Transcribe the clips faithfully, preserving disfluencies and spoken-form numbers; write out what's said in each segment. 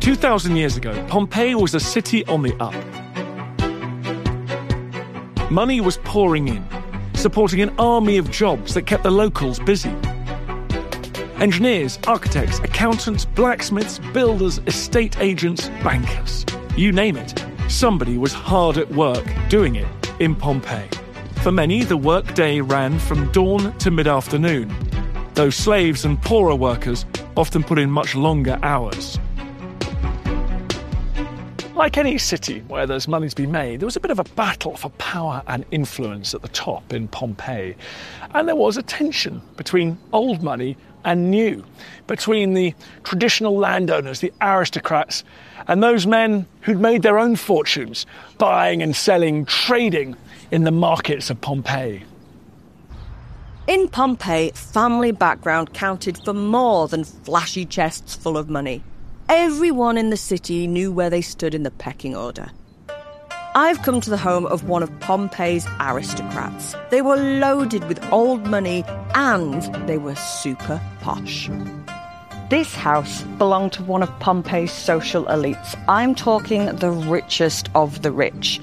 two thousand years ago, Pompeii was a city on the up. Money was pouring in, supporting an army of jobs that kept the locals busy. Engineers, architects, accountants, blacksmiths, builders, estate agents, bankers. You name it, somebody was hard at work doing it in Pompeii. For many, the workday ran from dawn to mid-afternoon, though slaves and poorer workers often put in much longer hours. Like any city where there's money to be made, there was a bit of a battle for power and influence at the top in Pompeii. And there was a tension between old money and new, between the traditional landowners, the aristocrats, and those men who'd made their own fortunes buying and selling, trading in the markets of Pompeii. In Pompeii, family background counted for more than flashy chests full of money. Everyone in the city knew where they stood in the pecking order. I've come to the home of one of Pompeii's aristocrats. They were loaded with old money and they were super posh. This house belonged to one of Pompeii's social elites. I'm talking the richest of the rich.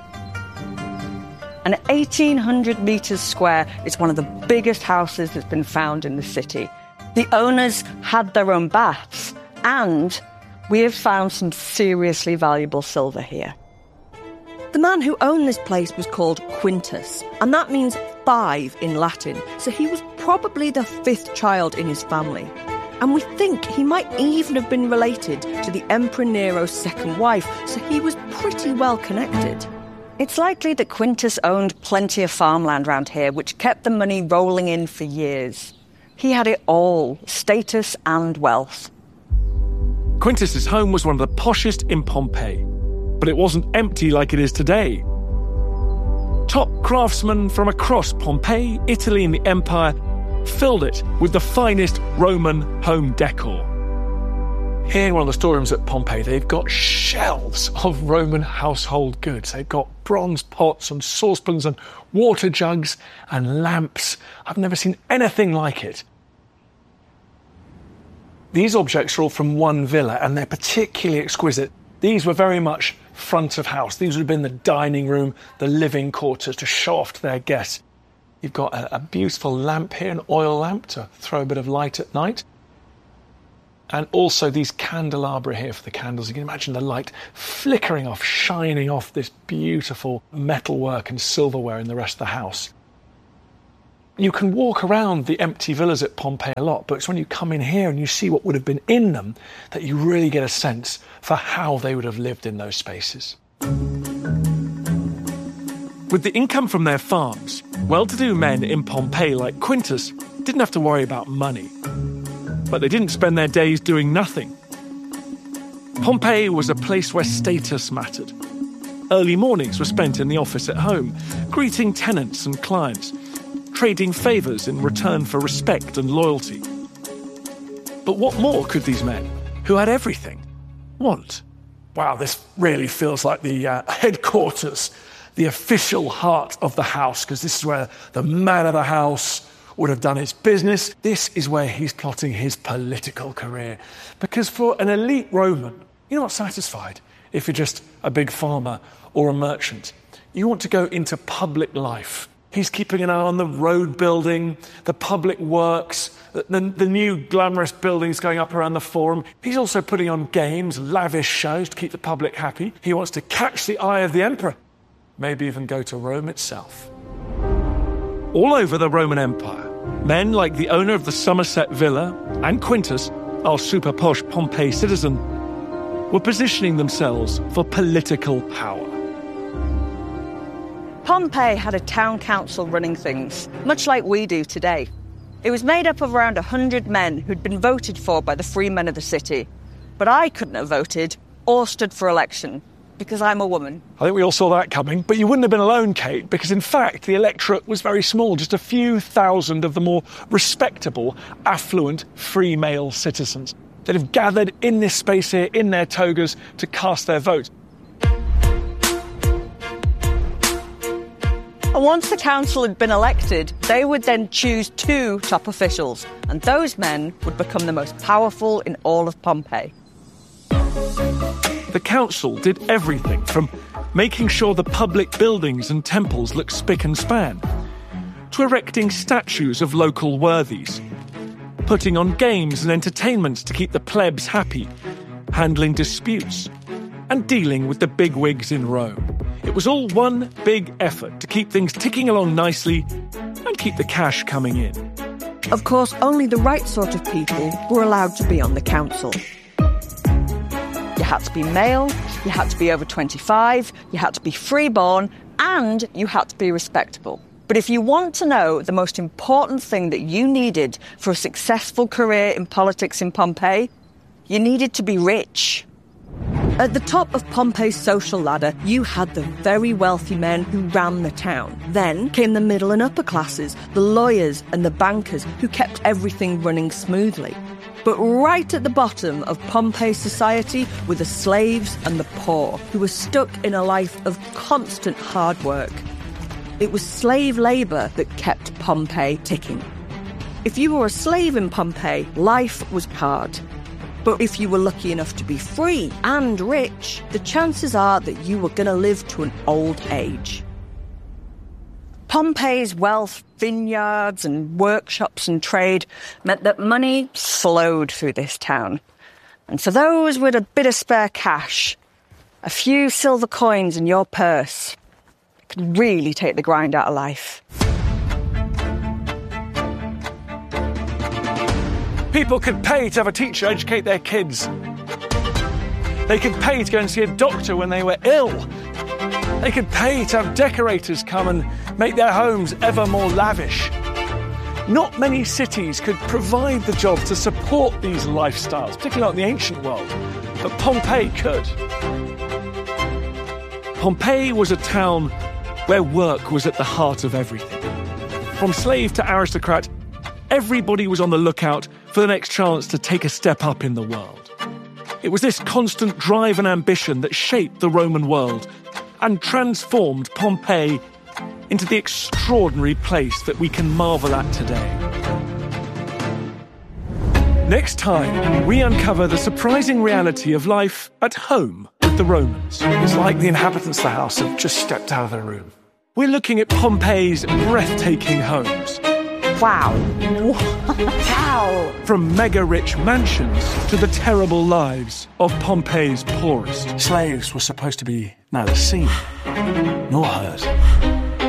And eighteen hundred metres square is one of the biggest houses that's been found in the city. The owners had their own baths, and we have found some seriously valuable silver here. The man who owned this place was called Quintus, and that means five in Latin, so he was probably the fifth child in his family. And we think he might even have been related to the Emperor Nero's second wife, so he was pretty well connected. It's likely that Quintus owned plenty of farmland around here, which kept the money rolling in for years. He had it all, status and wealth. Quintus's home was one of the poshest in Pompeii, but it wasn't empty like it is today. Top craftsmen from across Pompeii, Italy and the Empire filled it with the finest Roman home decor. Here in one of the storerooms at Pompeii, they've got shelves of Roman household goods. They've got bronze pots and saucepans and water jugs and lamps. I've never seen anything like it. These objects are all from one villa, and they're particularly exquisite. These were very much front of house. These would have been the dining room, the living quarters, to show off to their guests. You've got a, a beautiful lamp here, an oil lamp to throw a bit of light at night. And also these candelabra here for the candles. You can imagine the light flickering off, shining off this beautiful metalwork and silverware in the rest of the house. You can walk around the empty villas at Pompeii a lot, but it's when you come in here and you see what would have been in them that you really get a sense for how they would have lived in those spaces. With the income from their farms, well-to-do men in Pompeii like Quintus didn't have to worry about money. But they didn't spend their days doing nothing. Pompeii was a place where status mattered. Early mornings were spent in the office at home, greeting tenants and clients, trading favours in return for respect and loyalty. But what more could these men, who had everything, want? Wow, this really feels like the uh, headquarters, the official heart of the house, because this is where the man of the house would have done his business. This is where he's plotting his political career. Because for an elite Roman, you're not satisfied if you're just a big farmer or a merchant. You want to go into public life. He's keeping an eye on the road building, the public works, the, the, the new glamorous buildings going up around the Forum. He's also putting on games, lavish shows to keep the public happy. He wants to catch the eye of the emperor, maybe even go to Rome itself. All over the Roman Empire, men like the owner of the Somerset Villa and Quintus, our super posh Pompeii citizen, were positioning themselves for political power. Pompeii had a town council running things, much like we do today. It was made up of around one hundred men who'd been voted for by the free men of the city. But I couldn't have voted or stood for election, because I'm a woman. I think we all saw that coming, but you wouldn't have been alone, Kate, because in fact the electorate was very small, just a few thousand of the more respectable, affluent, free male citizens that have gathered in this space here, in their togas, to cast their vote. And once the council had been elected, they would then choose two top officials, and those men would become the most powerful in all of Pompeii. The council did everything from making sure the public buildings and temples looked spick and span, to erecting statues of local worthies, putting on games and entertainments to keep the plebs happy, handling disputes, and dealing with the bigwigs in Rome. It was all one big effort to keep things ticking along nicely and keep the cash coming in. Of course, only the right sort of people were allowed to be on the council. You had to be male, you had to be over twenty-five, you had to be freeborn, and you had to be respectable. But if you want to know the most important thing that you needed for a successful career in politics in Pompeii, you needed to be rich. At the top of Pompeii's social ladder, you had the very wealthy men who ran the town. Then came the middle and upper classes, the lawyers and the bankers who kept everything running smoothly. But right at the bottom of Pompeii's society were the slaves and the poor, who were stuck in a life of constant hard work. It was slave labour that kept Pompeii ticking. If you were a slave in Pompeii, life was hard. But if you were lucky enough to be free and rich, the chances are that you were going to live to an old age. Pompeii's wealth, vineyards and workshops and trade meant that money flowed through this town. And for those with a bit of spare cash, a few silver coins in your purse could really take the grind out of life. People could pay to have a teacher educate their kids. They could pay to go and see a doctor when they were ill. They could pay to have decorators come and make their homes ever more lavish. Not many cities could provide the job to support these lifestyles, particularly not in the ancient world, but Pompeii could. Pompeii was a town where work was at the heart of everything. From slave to aristocrat, everybody was on the lookout for the next chance to take a step up in the world. It was this constant drive and ambition that shaped the Roman world and transformed Pompeii into the extraordinary place that we can marvel at today. Next time, we uncover the surprising reality of life at home with the Romans. It's like the inhabitants of the house have just stepped out of their room. We're looking at Pompeii's breathtaking homes. Wow. Wow. From mega-rich mansions to the terrible lives of Pompeii's poorest. Slaves were supposed to be neither seen nor heard.